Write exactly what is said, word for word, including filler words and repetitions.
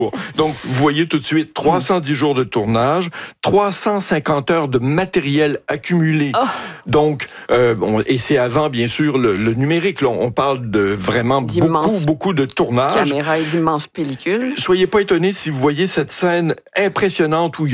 Donc, vous voyez tout de suite, trois cent dix jours de tournage, trois cent cinquante heures de matériel accumulé. Oh. Donc, euh, bon, et c'est avant, bien sûr, le, le numérique. Là, on parle de vraiment beaucoup, beaucoup de tournage. Caméra et d'immenses pellicules. Soyez pas étonnés si vous voyez cette scène impressionnante où